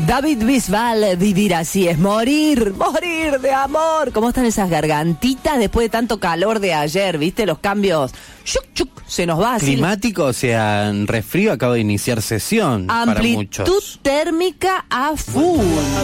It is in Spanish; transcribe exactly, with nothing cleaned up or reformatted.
David Bisbal, vivir así es morir, morir de amor. ¿Cómo están esas gargantitas después de tanto calor de ayer? ¿Viste? Los cambios, chuc, chuc, se nos va así. Climático, o sea, en resfrío acaba de iniciar sesión para Amplitud muchos. térmica a full.